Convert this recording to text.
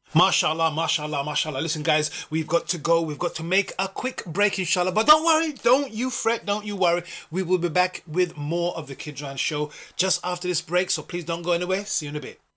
Mashallah, mashallah, mashallah. Listen, guys, we've got to go. We've got to make a quick break, inshallah. But don't worry, don't you fret, don't you worry. We will be back with more of the Kidran Show just after this break. So please don't go anywhere. See you in a bit.